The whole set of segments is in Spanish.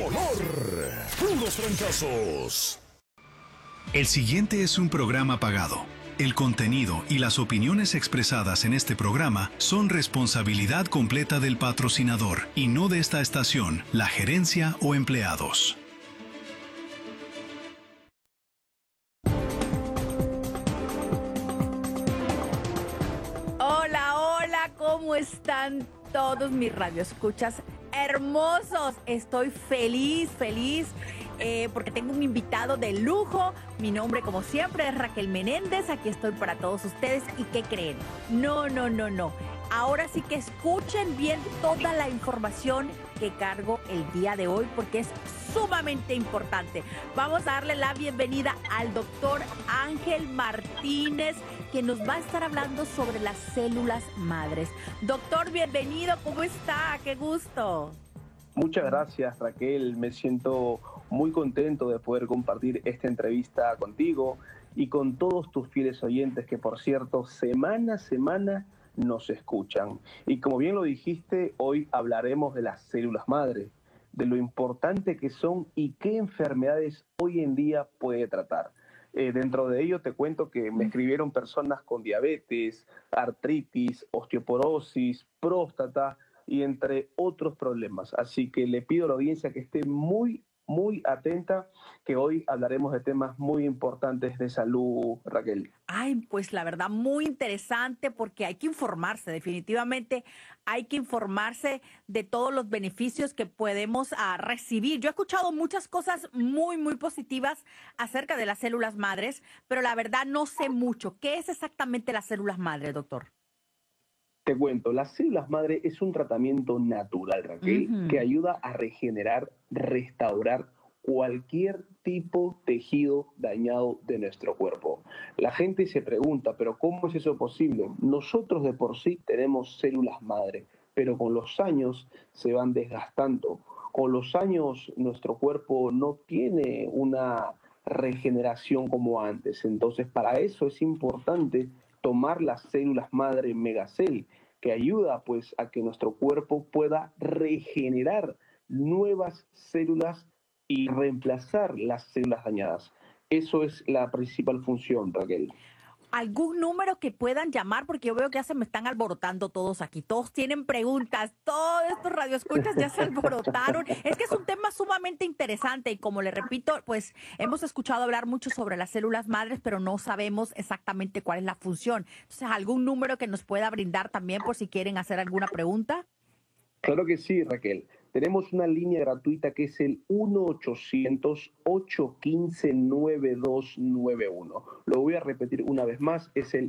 color. Puros trancazos. El siguiente es un programa pagado. El contenido y las opiniones expresadas en este programa son responsabilidad completa del patrocinador y no de esta estación, la gerencia o empleados. Hola, hola, ¿cómo están todos mis radioescuchas hermosos? Estoy feliz porque tengo un invitado de lujo. Mi nombre, como siempre, es Raquel Menéndez. Aquí estoy para todos ustedes. ¿Y qué creen? No. Ahora sí que escuchen bien toda la información que cargo el día de hoy porque es sumamente importante. Vamos a darle la bienvenida al doctor Ángel Martínez, que nos va a estar hablando sobre las células madres. Doctor, bienvenido. ¿Cómo está? ¡Qué gusto! Muchas gracias, Raquel. Me siento muy contento de poder compartir esta entrevista contigo y con todos tus fieles oyentes que, por cierto, semana a semana nos escuchan. Y como bien lo dijiste, hoy hablaremos de las células madre, de lo importante que son y qué enfermedades hoy en día puede tratar. Dentro de ello te cuento que me escribieron personas con diabetes, artritis, osteoporosis, próstata y entre otros problemas. Así que le pido a la audiencia que esté muy atenta, que hoy hablaremos de temas muy importantes de salud, Raquel. Ay, pues la verdad, muy interesante porque hay que informarse, definitivamente hay que informarse de todos los beneficios que podemos recibir. Yo he escuchado muchas cosas muy positivas acerca de las células madres, pero la verdad no sé mucho. ¿Qué es exactamente las células madres, doctor? Te cuento, las células madre es un tratamiento natural, Raquel, que ayuda a regenerar, restaurar cualquier tipo de tejido dañado de nuestro cuerpo. La gente se pregunta, ¿pero cómo es eso posible? Nosotros de por sí tenemos células madre, pero con los años se van desgastando. Con los años nuestro cuerpo no tiene una regeneración como antes. Entonces, para eso es importante tomar las células madre Megacel, que ayuda pues a que nuestro cuerpo pueda regenerar nuevas células y reemplazar las células dañadas. Eso es la principal función, Raquel. ¿Algún número que puedan llamar? Porque yo veo que ya se me están alborotando todos aquí. Todos tienen preguntas. Todos estos radioescuchas ya se alborotaron. Es que es un tema sumamente interesante y como le repito, pues hemos escuchado hablar mucho sobre las células madres, pero no sabemos exactamente cuál es la función. Entonces, ¿algún número que nos pueda brindar también por si quieren hacer alguna pregunta? Claro que sí, Raquel. Tenemos una línea gratuita que es el 1-800-815-9291. Lo voy a repetir una vez más, es el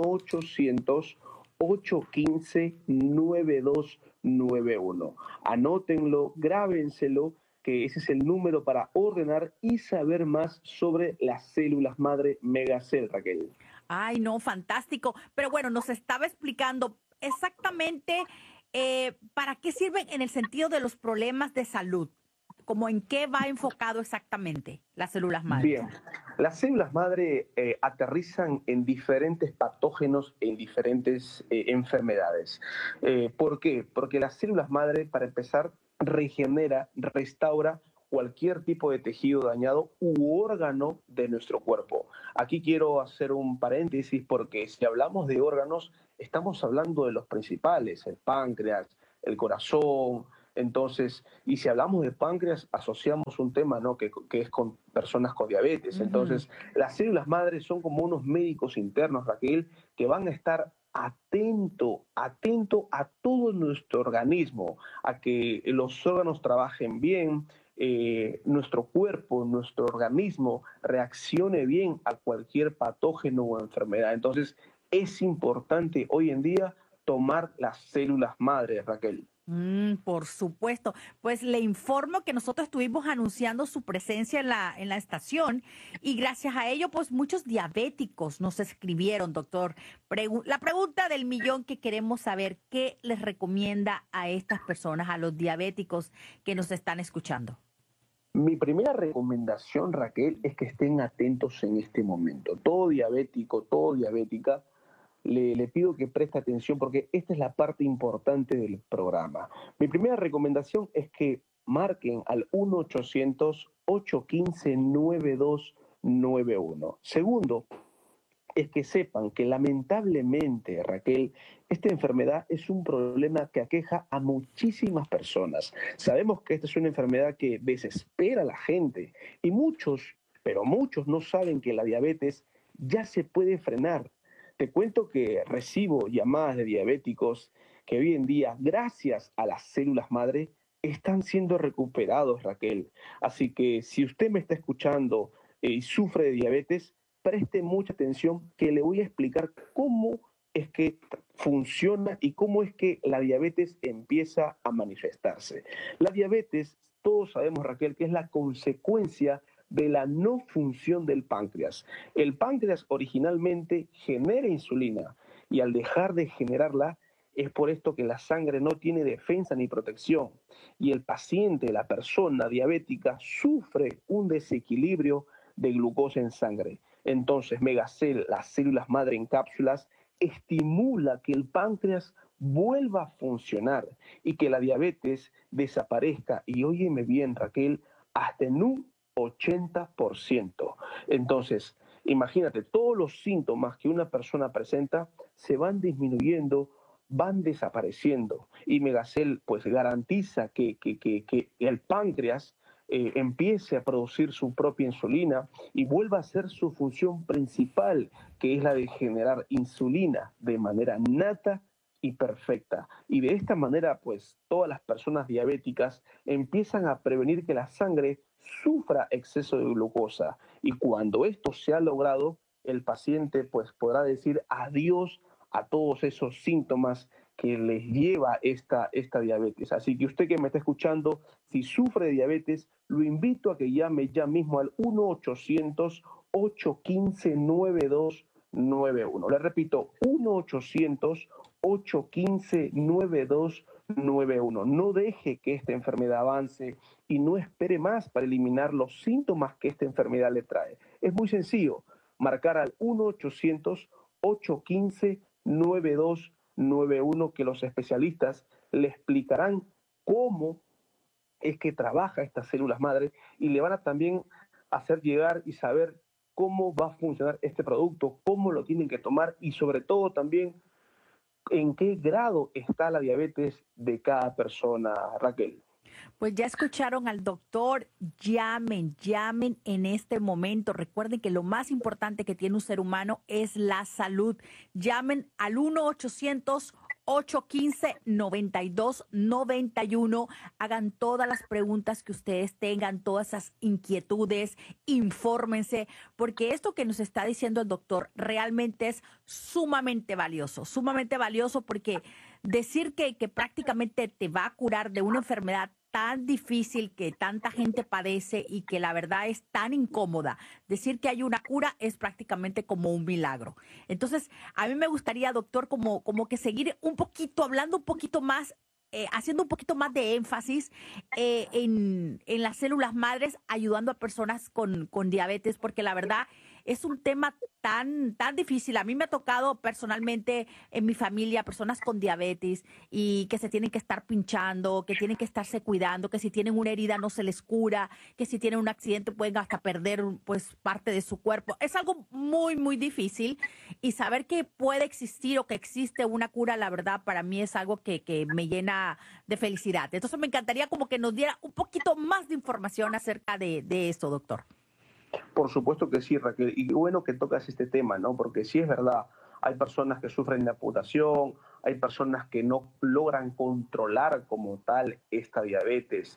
1-800-815-9291. Anótenlo, grábenselo, que ese es el número para ordenar y saber más sobre las células madre Megacel, Raquel. Ay, no, fantástico. Pero bueno, nos estaba explicando exactamente para qué sirven en el sentido de los problemas de salud. Como en qué va enfocado exactamente las células madre. Bien, las células madre aterrizan en diferentes patógenos, en diferentes enfermedades. ¿Por qué? Porque las células madre, para empezar, regenera, restaura cualquier tipo de tejido dañado u órgano de nuestro cuerpo. Aquí quiero hacer un paréntesis porque si hablamos de órganos, estamos hablando de los principales, el páncreas, el corazón. Entonces, y si hablamos de páncreas, asociamos un tema, ¿no? que es con personas con diabetes. Entonces, las células madres son como unos médicos internos, Raquel, que van a estar atento a todo nuestro organismo, a que los órganos trabajen bien, nuestro cuerpo, nuestro organismo reaccione bien a cualquier patógeno o enfermedad. Entonces, es importante hoy en día tomar las células madres, Raquel. Por supuesto. Pues le informo que nosotros estuvimos anunciando su presencia en la estación y gracias a ello, pues muchos diabéticos nos escribieron, doctor. La pregunta del millón que queremos saber, ¿qué les recomienda a estas personas, a los diabéticos que nos están escuchando? Mi primera recomendación, Raquel, es que estén atentos en este momento. Todo diabético, todo diabética, le pido que preste atención porque esta es la parte importante del programa. Mi primera recomendación es que marquen al 1-800-815-9291. Segundo, es que sepan que lamentablemente, Raquel, esta enfermedad es un problema que aqueja a muchísimas personas. Sabemos que esta es una enfermedad que desespera a la gente y muchos, pero muchos no saben que la diabetes ya se puede frenar. Te cuento que recibo llamadas de diabéticos que hoy en día, gracias a las células madre, están siendo recuperados, Raquel. Así que si usted me está escuchando y sufre de diabetes, preste mucha atención que le voy a explicar cómo es que funciona y cómo es que la diabetes empieza a manifestarse. La diabetes, todos sabemos, Raquel, que es la consecuencia de la no función del páncreas. El páncreas originalmente genera insulina y al dejar de generarla, es por esto que la sangre no tiene defensa ni protección y el paciente, la persona diabética, sufre un desequilibrio de glucosa en sangre. Entonces, Megacel, las células madre en cápsulas, estimula que el páncreas vuelva a funcionar y que la diabetes desaparezca. Y óyeme bien, Raquel, hasta en un 80%. Entonces, imagínate, todos los síntomas que una persona presenta se van disminuyendo, van desapareciendo. Y Megacel pues garantiza que el páncreas empiece a producir su propia insulina y vuelva a hacer su función principal, que es la de generar insulina de manera nata y perfecta. Y de esta manera, pues, todas las personas diabéticas empiezan a prevenir que la sangre sufra exceso de glucosa. Y cuando esto se ha logrado, el paciente, pues, podrá decir adiós a todos esos síntomas que les lleva esta diabetes. Así que usted que me está escuchando, si sufre de diabetes, lo invito a que llame ya mismo al 1-800-815-9291. Le repito, 1-800-815-9291. No deje que esta enfermedad avance y no espere más para eliminar los síntomas que esta enfermedad le trae. Es muy sencillo, marcar al 1-800-815-9291, que los especialistas le explicarán cómo es que trabaja estas células madre y le van a también hacer llegar y saber cómo va a funcionar este producto, cómo lo tienen que tomar y sobre todo también en qué grado está la diabetes de cada persona, Raquel. Pues ya escucharon al doctor, llamen en este momento. Recuerden que lo más importante que tiene un ser humano es la salud. Llamen al 1-800-815-9291. Hagan todas las preguntas que ustedes tengan, todas esas inquietudes, infórmense, porque esto que nos está diciendo el doctor realmente es sumamente valioso porque decir que prácticamente te va a curar de una enfermedad tan difícil que tanta gente padece y que la verdad es tan incómoda, decir que hay una cura es prácticamente como un milagro. Entonces, a mí me gustaría, doctor, como que seguir un poquito, hablando un poquito más, haciendo un poquito más de énfasis en las células madres, ayudando a personas con diabetes, porque la verdad es un tema tan difícil. A mí me ha tocado personalmente en mi familia personas con diabetes y que se tienen que estar pinchando, que tienen que estarse cuidando, que si tienen una herida no se les cura, que si tienen un accidente pueden hasta perder pues parte de su cuerpo. Es algo muy difícil y saber que puede existir o que existe una cura, la verdad, para mí es algo que me llena de felicidad. Entonces me encantaría como que nos diera un poquito más de información acerca de esto, doctor. Por supuesto que sí, Raquel, y bueno que tocas este tema, ¿no? Porque sí es verdad, hay personas que sufren de amputación, hay personas que no logran controlar como tal esta diabetes,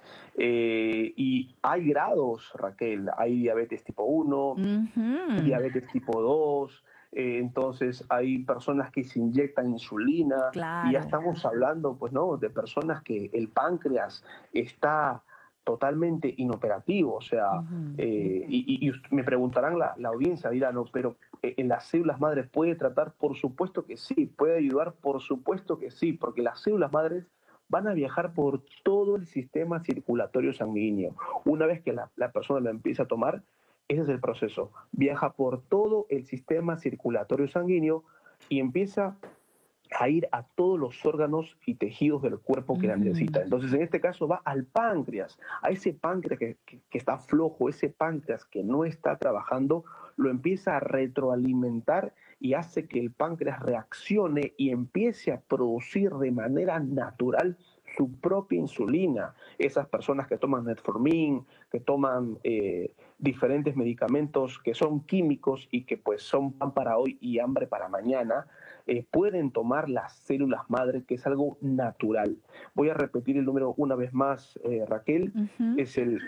y hay grados, Raquel, hay diabetes tipo 1, diabetes tipo 2, entonces hay personas que se inyectan insulina, Claro. y ya estamos hablando, pues, ¿no?, de personas que el páncreas está totalmente inoperativo, o sea, y me preguntarán la audiencia, dirán, no, pero ¿en las células madres puede tratar? Por supuesto que sí, puede ayudar, por supuesto que sí, porque las células madres van a viajar por todo el sistema circulatorio sanguíneo. Una vez que la persona lo empieza a tomar, ese es el proceso, viaja por todo el sistema circulatorio sanguíneo y empieza a ir a todos los órganos y tejidos del cuerpo que la necesitan. Entonces, en este caso va al páncreas, a ese páncreas que está flojo, ese páncreas que no está trabajando, lo empieza a retroalimentar y hace que el páncreas reaccione y empiece a producir de manera natural su propia insulina. Esas personas que toman metformin, que toman diferentes medicamentos que son químicos y que pues son pan para hoy y hambre para mañana, pueden tomar las células madre, que es algo natural. Voy a repetir el número una vez más, Raquel. Es el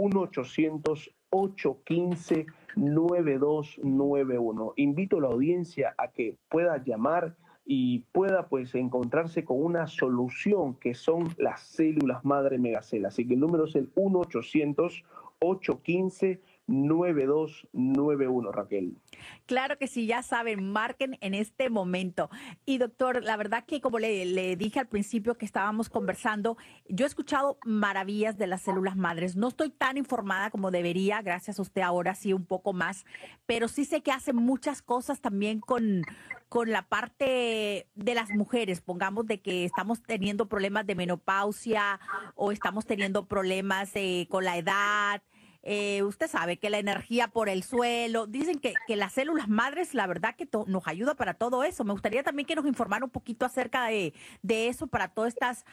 1-800-815-9291. Invito a la audiencia a que pueda llamar y pueda pues encontrarse con una solución que son las células madre Megacel. Así que el número es el 1-800-815-9291, Raquel. Claro que sí, ya saben, marquen en este momento. Y doctor, la verdad que como le dije al principio que estábamos conversando, yo he escuchado maravillas de las células madres. No estoy tan informada como debería, gracias a usted ahora sí un poco más, pero sí sé que hace muchas cosas también con la parte de las mujeres, pongamos de que estamos teniendo problemas de menopausia o estamos teniendo problemas con la edad. Usted sabe que la energía por el suelo, dicen que las células madres, la verdad que nos ayuda para todo eso. Me gustaría también que nos informara un poquito acerca de eso para todas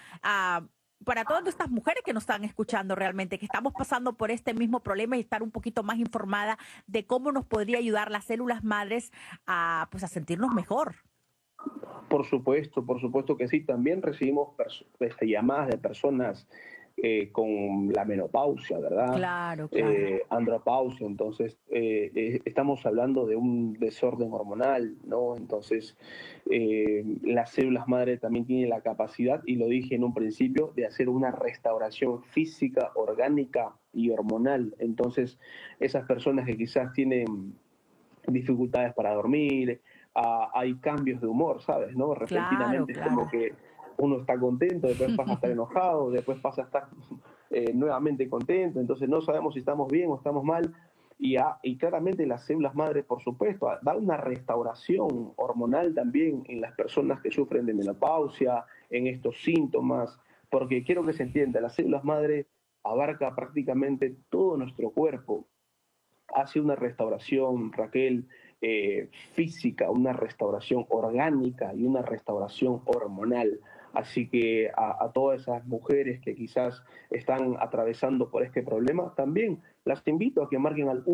estas mujeres que nos están escuchando realmente, que estamos pasando por este mismo problema y estar un poquito más informada de cómo nos podría ayudar las células madres a sentirnos mejor. Por supuesto que sí. También recibimos llamadas de personas con la menopausia, ¿verdad? Claro. Andropausia. Entonces, estamos hablando de un desorden hormonal, ¿no? Entonces, las células madre también tienen la capacidad, y lo dije en un principio, de hacer una restauración física, orgánica y hormonal. Entonces, esas personas que quizás tienen dificultades para dormir, hay cambios de humor, ¿sabes? ¿No? Repentinamente Claro. es como que uno está contento, después pasa a estar enojado, después pasa a estar nuevamente contento, entonces no sabemos si estamos bien o estamos mal, y claramente las células madres, por supuesto, dan una restauración hormonal también en las personas que sufren de menopausia, en estos síntomas, porque quiero que se entienda, las células madres abarca prácticamente todo nuestro cuerpo, hace una restauración, Raquel, física, una restauración orgánica y una restauración hormonal. Así que a todas esas mujeres que quizás están atravesando por este problema, también las invito a que marquen al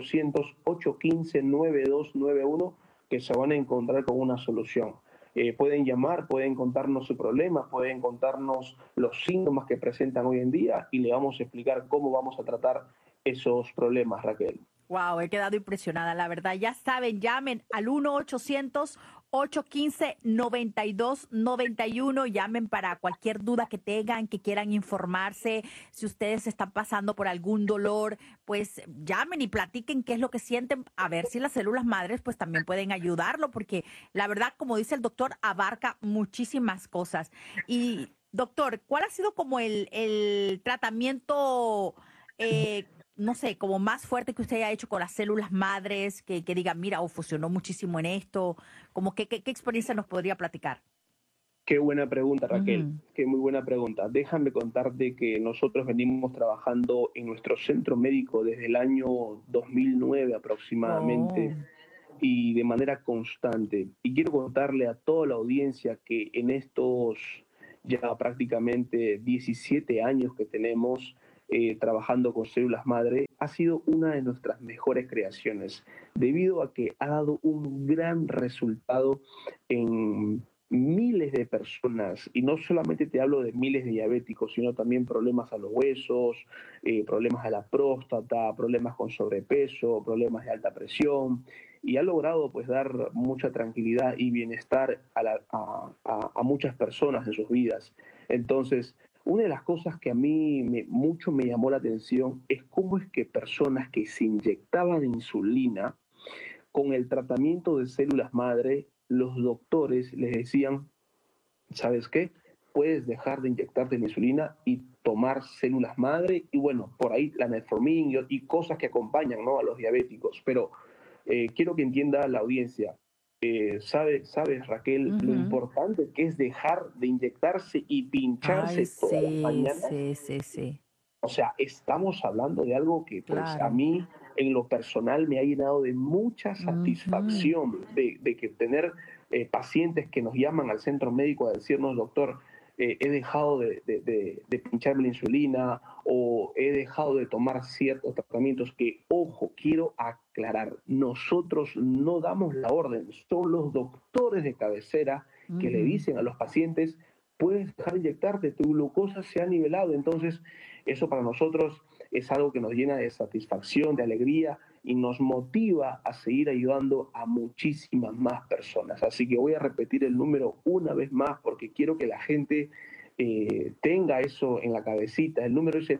1-800-815-9291, que se van a encontrar con una solución. Pueden llamar, pueden contarnos su problema, pueden contarnos los síntomas que presentan hoy en día y le vamos a explicar cómo vamos a tratar esos problemas, Raquel. Wow, he quedado impresionada, la verdad. Ya saben, llamen al 1-800-815-9291. Llamen para cualquier duda que tengan, que quieran informarse. Si ustedes están pasando por algún dolor, pues llamen y platiquen qué es lo que sienten. A ver si las células madres pues también pueden ayudarlo, porque la verdad, como dice el doctor, abarca muchísimas cosas. Y doctor, ¿cuál ha sido como el tratamiento no sé, como más fuerte que usted haya hecho con las células madres, que diga, mira, funcionó muchísimo en esto? Como ¿qué experiencia nos podría platicar? Qué buena pregunta, Raquel. Qué muy buena pregunta. Déjame contarte que nosotros venimos trabajando en nuestro centro médico desde el año 2009 aproximadamente, y de manera constante. Y quiero contarle a toda la audiencia que en estos ya prácticamente 17 años que tenemos, trabajando con células madre, ha sido una de nuestras mejores creaciones, debido a que ha dado un gran resultado en miles de personas, y no solamente te hablo de miles de diabéticos, sino también problemas a los huesos, problemas a la próstata, problemas con sobrepeso, problemas de alta presión, y ha logrado pues dar mucha tranquilidad y bienestar a muchas personas en sus vidas. Entonces, una de las cosas que a mí mucho me llamó la atención es cómo es que personas que se inyectaban insulina, con el tratamiento de células madre, los doctores les decían, ¿sabes qué? Puedes dejar de inyectarte la insulina y tomar células madre, y bueno, por ahí la metformin y cosas que acompañan, ¿no?, a los diabéticos. Pero quiero que entienda la audiencia, sabes, Raquel, lo Ujú. importante que es dejar de inyectarse y Ay, pincharse todas las sí, mañanas. sí, sí, sí, O sea, estamos hablando de algo que pues a claro. mí en lo personal me ha llenado de mucha Ujú, satisfacción de que tener pacientes que nos llaman al centro médico a decirnos, doctor, he dejado de pincharme la insulina o he dejado de tomar ciertos tratamientos que, ojo, quiero aclarar, nosotros no damos la orden, son los doctores de cabecera que le ujú. dicen a los pacientes, puedes dejar de inyectarte, tu glucosa se ha nivelado, entonces eso para nosotros es algo que nos llena de satisfacción, de alegría y nos motiva a seguir ayudando a muchísimas más personas. Así que voy a repetir el número una vez más porque quiero que la gente tenga eso en la cabecita. El número es el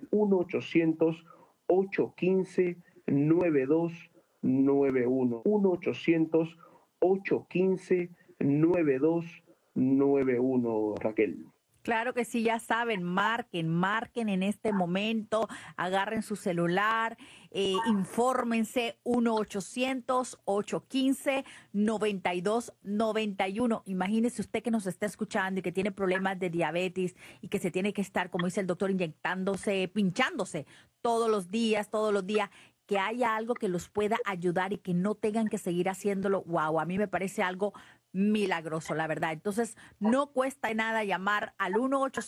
1-800-815-9291. 1-800-815-9291, Raquel. Claro que sí, ya saben, marquen en este momento, agarren su celular, infórmense 1-800-815-9291. Imagínese usted que nos está escuchando y que tiene problemas de diabetes y que se tiene que estar, como dice el doctor, inyectándose, pinchándose todos los días, que haya algo que los pueda ayudar y que no tengan que seguir haciéndolo. Wow, a mí me parece algo milagroso, la verdad. Entonces, no cuesta nada llamar al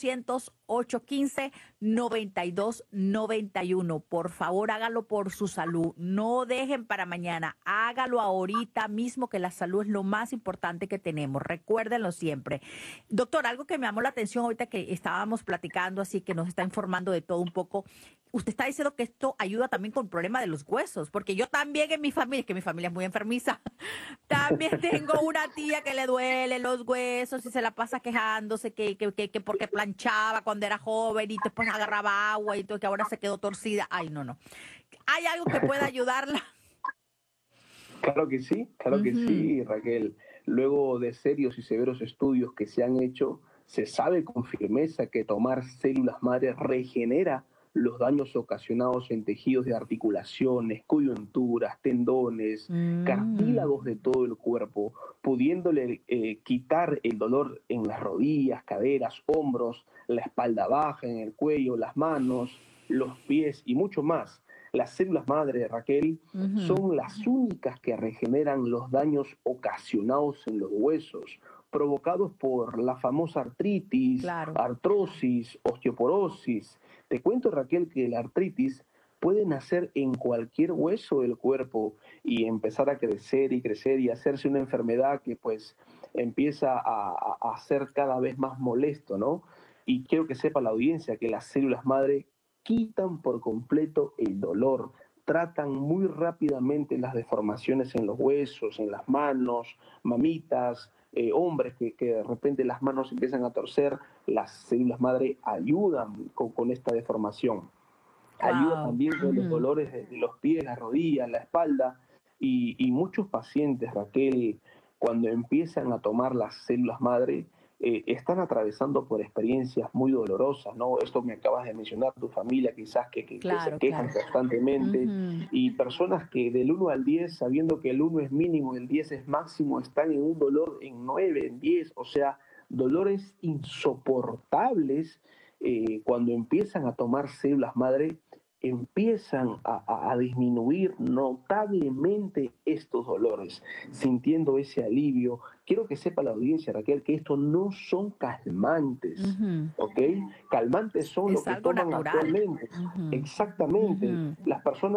1-800-815-9291. Por favor, hágalo por su salud. No dejen para mañana. Hágalo ahorita mismo, que la salud es lo más importante que tenemos. Recuérdenlo siempre. Doctor, algo que me llamó la atención ahorita que estábamos platicando, así que nos está informando de todo un poco. Usted está diciendo que esto ayuda también con problemas de los huesos, porque yo también en mi familia, que mi familia es muy enfermiza, también tengo una tía que le duele los huesos y se la pasa quejándose que porque planchaba cuando era joven y después agarraba agua y todo, que ahora se quedó torcida. Ay, no, no. ¿Hay algo que pueda ayudarla? Claro que Ujú. sí, Raquel. Luego de serios y severos estudios que se han hecho, se sabe con firmeza que tomar células madre regenera los daños ocasionados en tejidos de articulaciones, coyunturas, tendones, Mm, cartílagos de todo el cuerpo, pudiéndole quitar el dolor en las rodillas, caderas, hombros, la espalda baja, en el cuello, las manos, los pies y mucho más. Las células madre, Raquel, ujú, son las únicas que regeneran los daños ocasionados en los huesos, provocados por la famosa artritis, claro. artrosis, osteoporosis. Te cuento, Raquel, que la artritis puede nacer en cualquier hueso del cuerpo y empezar a crecer y hacerse una enfermedad que pues empieza a ser cada vez más molesto, ¿no? Y quiero que sepa la audiencia que las células madre quitan por completo el dolor, tratan muy rápidamente las deformaciones en los huesos, en las manos, mamitas, hombres que de repente las manos empiezan a torcer, las células madre ayudan con esta deformación. Ayuda Wow. también con los dolores de los pies, las rodillas, la espalda y muchos pacientes, Raquel, cuando empiezan a tomar las células madre, están atravesando por experiencias muy dolorosas, ¿no? Esto me acabas de mencionar, tu familia quizás que se Claro, quejan claro. constantemente Ujú. y personas que del 1 al 10, sabiendo que el 1 es mínimo y el 10 es máximo, están en un dolor en 9, en 10, o sea, dolores insoportables cuando empiezan a tomar células madre empiezan a disminuir notablemente estos dolores, sintiendo ese alivio. Quiero que sepa la audiencia, Raquel, que estos no son calmantes, Ujú. ¿ok? Calmantes son lo Es que algo toman natural. actualmente. Ujú, Exactamente. ujú. Las personas